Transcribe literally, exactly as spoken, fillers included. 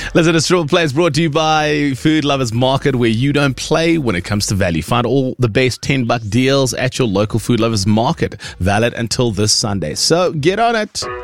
Listen, a Straw Play is brought to you by Food Lovers Market, where you don't play when it comes to value. Find all the best ten buck deals at your local Food Lovers Market, valid until this Sunday. So get on it.